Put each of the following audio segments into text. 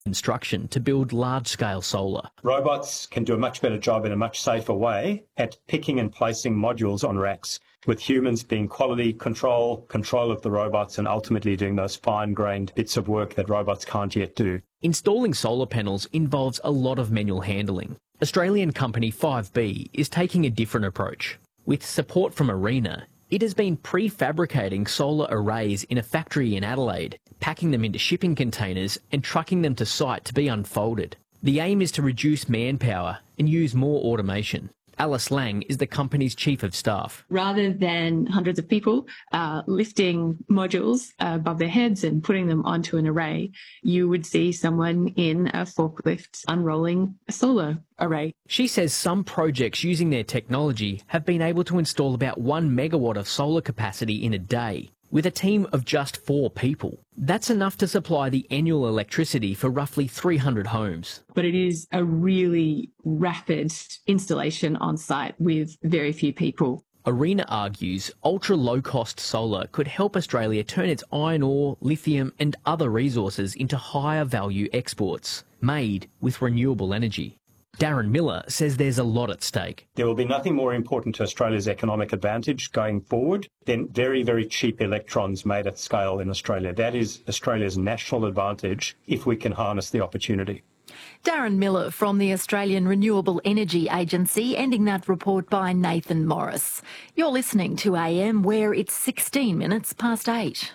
construction to build large-scale solar. Robots can do a much better job in a much safer way at picking and placing modules on racks, with humans being quality control of the robots and ultimately doing those fine-grained bits of work that robots can't yet do. Installing solar panels involves a lot of manual handling. Australian company 5B is taking a different approach. With support from ARENA, it has been prefabricating solar arrays in a factory in Adelaide, packing them into shipping containers and trucking them to site to be unfolded. The aim is to reduce manpower and use more automation. Alice Lang is the company's chief of staff. Rather than hundreds of people lifting modules above their heads and putting them onto an array, you would see someone in a forklift unrolling a solar array. She says some projects using their technology have been able to install about 1 megawatt of solar capacity in a day, with a team of just 4 people. That's enough to supply the annual electricity for roughly 300 homes. But it is a really rapid installation on site with very few people. ARENA argues ultra-low-cost solar could help Australia turn its iron ore, lithium and other resources into higher-value exports, made with renewable energy. Darren Miller says there's a lot at stake. There will be nothing more important to Australia's economic advantage going forward than very, very cheap electrons made at scale in Australia. That is Australia's national advantage if we can harness the opportunity. Darren Miller from the Australian Renewable Energy Agency, ending that report by Nathan Morris. You're listening to AM, where it's 16 minutes past 8.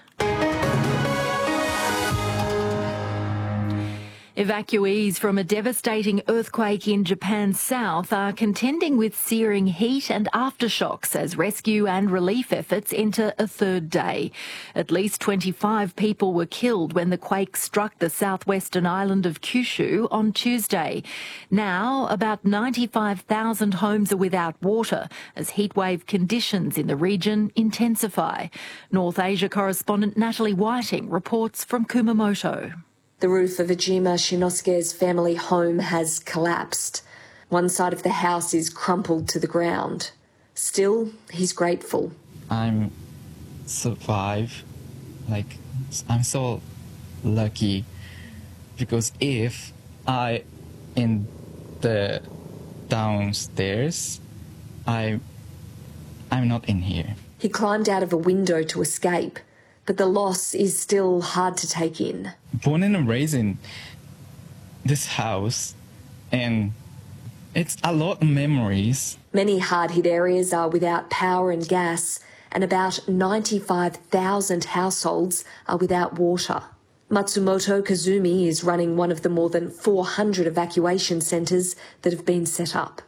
Evacuees from a devastating earthquake in Japan's south are contending with searing heat and aftershocks as rescue and relief efforts enter a third day. At least 25 people were killed when the quake struck the southwestern island of Kyushu on Tuesday. Now, about 95,000 homes are without water as heatwave conditions in the region intensify. North Asia correspondent Natalie Whiting reports from Kumamoto. The roof of Ejima Shinosuke's family home has collapsed. One side of the house is crumpled to the ground. Still, he's grateful. I'm survived. I'm so lucky because if I in the downstairs, I'm not in here. He climbed out of a window to escape, but the loss is still hard to take in. Born and raised in this house, and it's a lot of memories. Many hard-hit areas are without power and gas, and about 95,000 households are without water. Matsumoto Kazumi is running one of the more than 400 evacuation centres that have been set up.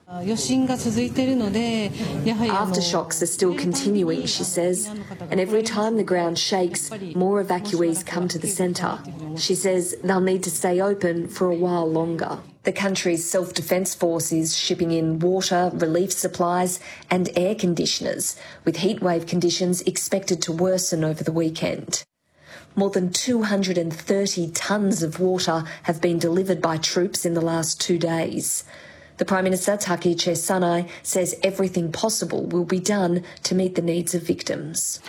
Aftershocks are still continuing, she says, and every time the ground shakes, more evacuees come to the centre. She says they'll need to stay open for a while longer. The country's self-defence force is shipping in water, relief supplies and air conditioners, with heatwave conditions expected to worsen over the weekend. More than 230 tonnes of water have been delivered by troops in the last 2 days. The Prime Minister, Takiche Sanai, says everything possible will be done to meet the needs of victims.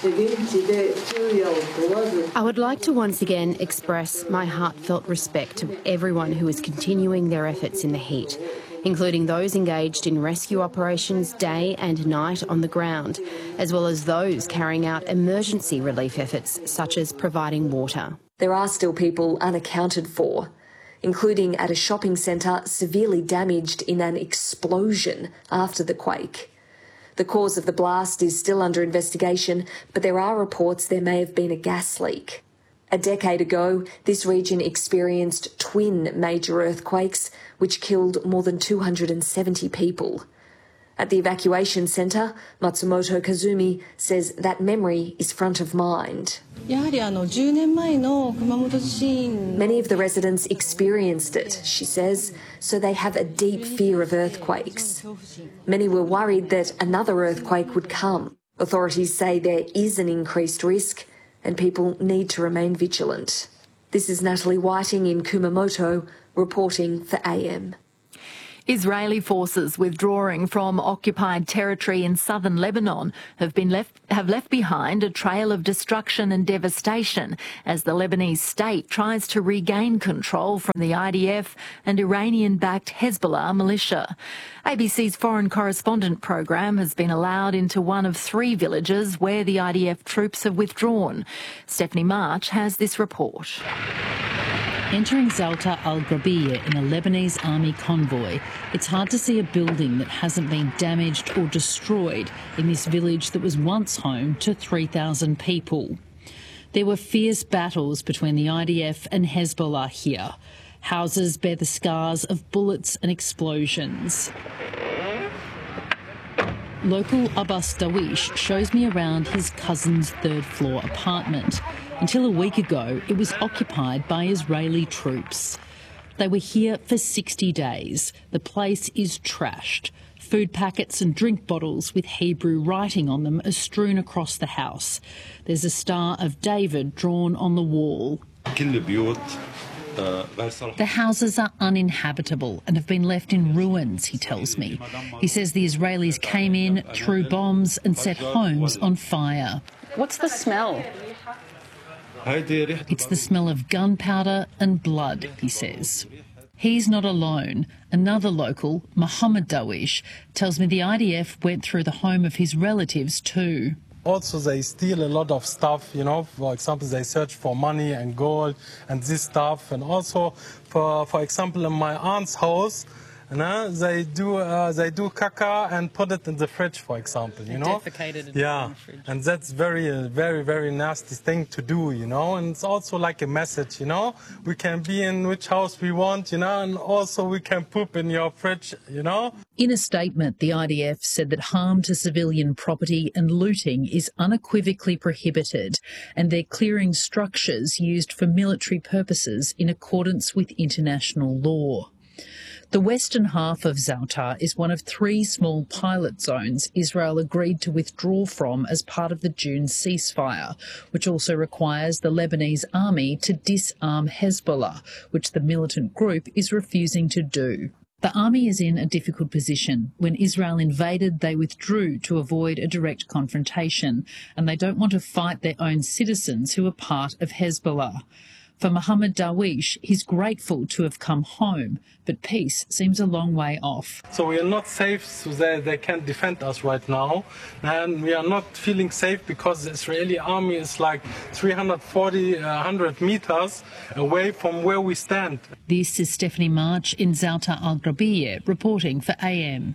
I would like to once again express my heartfelt respect to everyone who is continuing their efforts in the heat, including those engaged in rescue operations day and night on the ground, as well as those carrying out emergency relief efforts such as providing water. There are still people unaccounted for, including at a shopping centre severely damaged in an explosion after the quake. The cause of the blast is still under investigation, but there are reports there may have been a gas leak. A decade ago, this region experienced twin major earthquakes, which killed more than 270 people. At the evacuation centre, Matsumoto Kazumi says that memory is front of mind. Many of the residents experienced it, she says, so they have a deep fear of earthquakes. Many were worried that another earthquake would come. Authorities say there is an increased risk and people need to remain vigilant. This is Natalie Whiting in Kumamoto, reporting for AM. Israeli forces withdrawing from occupied territory in southern Lebanon have left behind a trail of destruction and devastation as the Lebanese state tries to regain control from the IDF and Iranian-backed Hezbollah militia. ABC's foreign correspondent program has been allowed into one of 3 villages where the IDF troops have withdrawn. Stephanie March has this report. Entering Zautar al-Grabiya in a Lebanese army convoy, it's hard to see a building that hasn't been damaged or destroyed in this village that was once home to 3,000 people. There were fierce battles between the IDF and Hezbollah here. Houses bear the scars of bullets and explosions. Local Abbas Dawish shows me around his cousin's third-floor apartment. Until a week ago, it was occupied by Israeli troops. They were here for 60 days. The place is trashed. Food packets and drink bottles with Hebrew writing on them are strewn across the house. There's a Star of David drawn on the wall. The houses are uninhabitable and have been left in ruins, he tells me. He says the Israelis came in, threw bombs and set homes on fire. What's the smell? It's the smell of gunpowder and blood, he says. He's not alone. Another local, Mohammed Dawish, tells me the IDF went through the home of his relatives too. Also, they steal a lot of stuff, you know. For example, they search for money and gold and this stuff. And also, for example, in my aunt's house, they do caca and put it in the fridge, for example, you know. Defecated in the fridge. And that's very, very nasty thing to do, you know. And it's also like a message, you know. We can be in which house we want, you know, and also we can poop in your fridge, you know. In a statement, the IDF said that harm to civilian property and looting is unequivocally prohibited, and they're clearing structures used for military purposes in accordance with international law. The western half of Zautar is one of 3 small pilot zones Israel agreed to withdraw from as part of the June ceasefire, which also requires the Lebanese army to disarm Hezbollah, which the militant group is refusing to do. The army is in a difficult position. When Israel invaded, they withdrew to avoid a direct confrontation, and they don't want to fight their own citizens who are part of Hezbollah. For Mohammed Dawish, he's grateful to have come home, but peace seems a long way off. So we are not safe, so they can't defend us right now. And we are not feeling safe because the Israeli army is like 100 meters away from where we stand. This is Stephanie March in Zautar al-Grabiya, reporting for AM.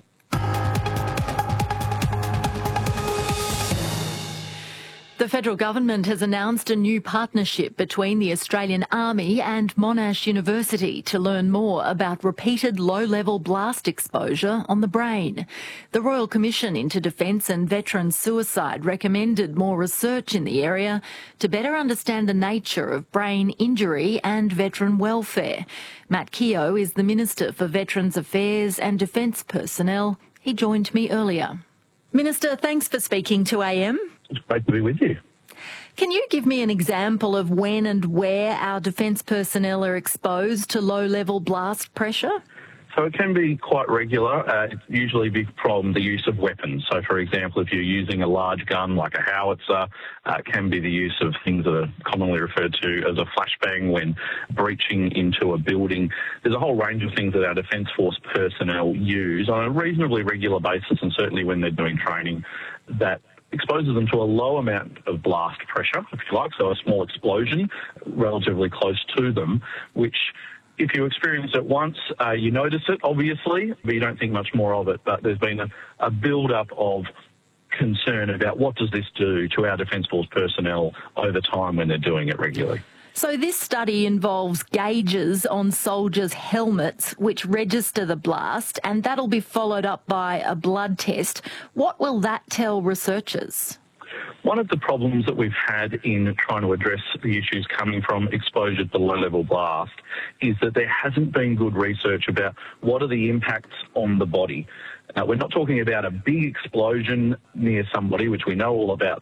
The federal government has announced a new partnership between the Australian Army and Monash University to learn more about repeated low-level blast exposure on the brain. The Royal Commission into Defence and Veteran Suicide recommended more research in the area to better understand the nature of brain injury and veteran welfare. Matt Keogh is the Minister for Veterans Affairs and Defence Personnel. He joined me earlier. Minister, thanks for speaking to AM. It's great to be with you. Can you give me an example of when and where our defence personnel are exposed to low-level blast pressure? So it can be quite regular. It's usually from the use of weapons. So, for example, if you're using a large gun like a howitzer, it can be the use of things that are commonly referred to as a flashbang when breaching into a building. There's a whole range of things that our Defence Force personnel use on a reasonably regular basis, and certainly when they're doing training, that exposes them to a low amount of blast pressure, if you like, so a small explosion relatively close to them, which if you experience it once, you notice it, obviously, but you don't think much more of it. But there's been a build-up of concern about what does this do to our Defence Force personnel over time when they're doing it regularly. So this study involves gauges on soldiers' helmets which register the blast, and that'll be followed up by a blood test. What will that tell researchers? One of the problems that we've had in trying to address the issues coming from exposure to low-level blast is that there hasn't been good research about what are the impacts on the body. We're not talking about a big explosion near somebody, which we know all about that,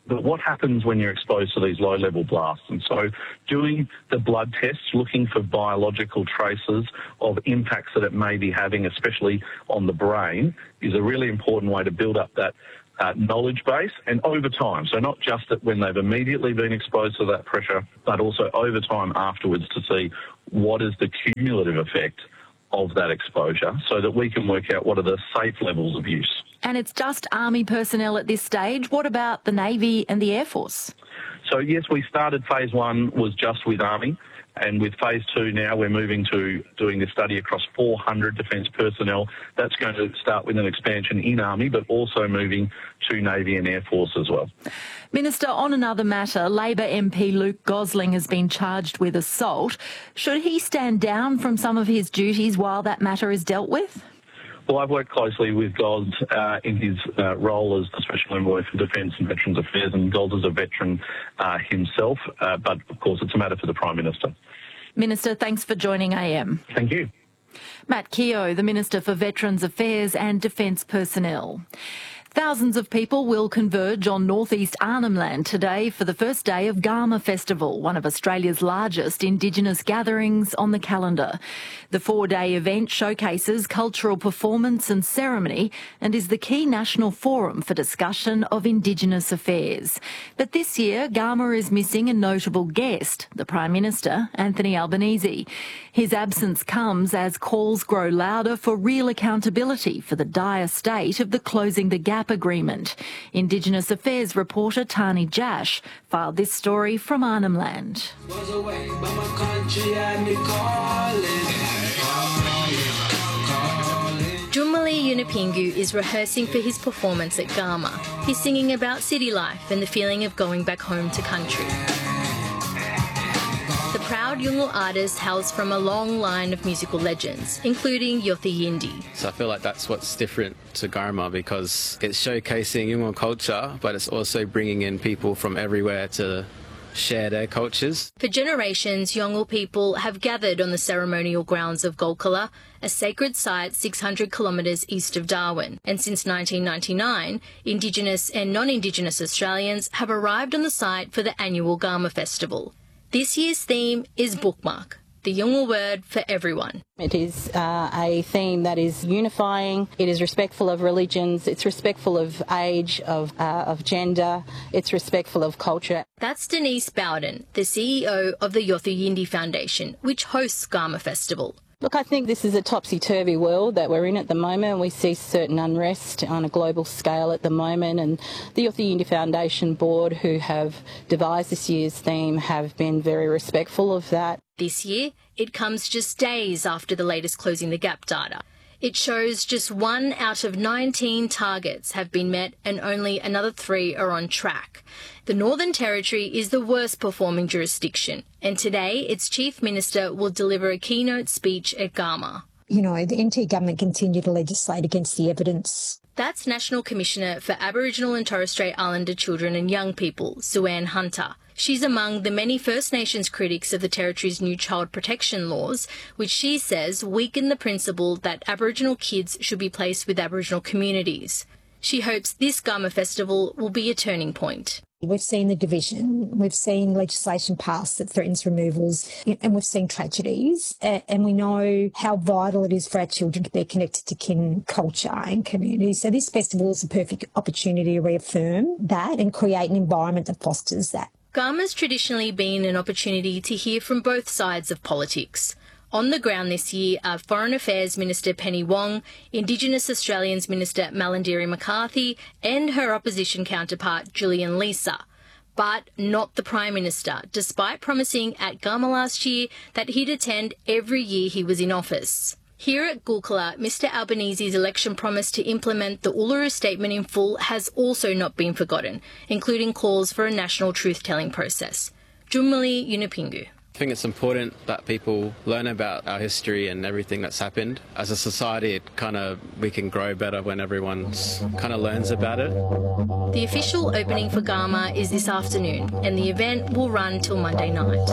But what happens when you're exposed to these low-level blasts? And so doing the blood tests, looking for biological traces of impacts that it may be having, especially on the brain, is a really important way to build up that knowledge base and over time. So not just that when they've immediately been exposed to that pressure, but also over time afterwards to see what is the cumulative effect of that exposure so that we can work out what are the safe levels of use. And it's just Army personnel at this stage. What about the Navy and the Air Force? So yes, we started phase 1 was just with Army, and with phase 2 now we're moving to doing this study across 400 defence personnel. That's going to start with an expansion in Army, but also moving to Navy and Air Force as well. Minister, on another matter, Labor MP Luke Gosling has been charged with assault. Should he stand down from some of his duties while that matter is dealt with? Well, I've worked closely with Gos in his role as the Special Envoy for Defence and Veterans Affairs, and Gos is a veteran himself, but of course it's a matter for the Prime Minister. Minister, thanks for joining AM. Thank you. Matt Keogh, the Minister for Veterans Affairs and Defence Personnel. Thousands of people will converge on northeast Arnhem Land today for the first day of Garma Festival, one of Australia's largest Indigenous gatherings on the calendar. The 4-day event showcases cultural performance and ceremony and is the key national forum for discussion of Indigenous affairs. But this year, Garma is missing a notable guest, the Prime Minister, Anthony Albanese. His absence comes as calls grow louder for real accountability for the dire state of the Closing the Gap agreement. Indigenous Affairs reporter Tani Jash filed this story from Arnhem Land. Jumali Yunupingu is rehearsing for his performance at Garma. He's singing about city life and the feeling of going back home to country. The proud Yolngu artist hails from a long line of musical legends, including Yothu Yindi. So I feel like that's what's different to Garma, because it's showcasing Yolngu culture, but it's also bringing in people from everywhere to share their cultures. For generations, Yolngu people have gathered on the ceremonial grounds of Golkala, a sacred site 600 kilometres east of Darwin. And since 1999, Indigenous and non-Indigenous Australians have arrived on the site for the annual Garma Festival. This year's theme is Bookmark, the Yolngu word for everyone. It is a theme that is unifying. It is respectful of religions. It's respectful of age, of gender. It's respectful of culture. That's Denise Bowden, the CEO of the Yothu Yindi Foundation, which hosts Garma Festival. Look, I think this is a topsy-turvy world that we're in at the moment. We see certain unrest on a global scale at the moment, and the Yothu Yindi Foundation board, who have devised this year's theme, have been very respectful of that. This year, it comes just days after the latest Closing the Gap data. It shows just 1 out of 19 targets have been met and only another 3 are on track. The Northern Territory is the worst performing jurisdiction, and today its Chief Minister will deliver a keynote speech at Garma. You know, the NT government continue to legislate against the evidence. That's National Commissioner for Aboriginal and Torres Strait Islander Children and Young People, Sue-Ann Hunter. She's among the many First Nations critics of the Territory's new child protection laws, which she says weaken the principle that Aboriginal kids should be placed with Aboriginal communities. She hopes this Garma Festival will be a turning point. We've seen the division, we've seen legislation passed that threatens removals, and we've seen tragedies, and we know how vital it is for our children to be connected to kin, culture and community. So this festival is a perfect opportunity to reaffirm that and create an environment that fosters that. Garma's traditionally been an opportunity to hear from both sides of politics. On the ground this year are Foreign Affairs Minister Penny Wong, Indigenous Australians Minister Malarndirri McCarthy and her opposition counterpart Julian Leeser. But not the Prime Minister, despite promising at Garma last year that he'd attend every year he was in office. Here at Golkala, Mr Albanese's election promise to implement the Uluru Statement in full has also not been forgotten, including calls for a national truth-telling process. Jumali Yunupingu. I think it's important that people learn about our history and everything that's happened. As a society, we can grow better when everyone learns about it. The official opening for Garma is this afternoon, and the event will run till Monday night.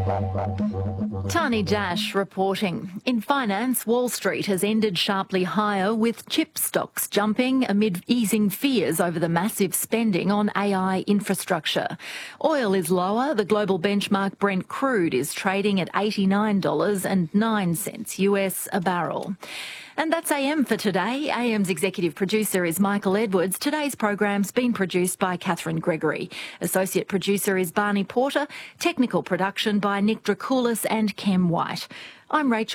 Tani Dash reporting. In finance, Wall Street has ended sharply higher, with chip stocks jumping amid easing fears over the massive spending on AI infrastructure. Oil is lower. The global benchmark Brent crude is trading at $89.09 US a barrel. And that's AM for today. AM's executive producer is Michael Edwards. Today's program's been produced by Catherine Gregory. Associate producer is Barney Porter. Technical production by Nick Dracoulis and Kem White. I'm Rachel.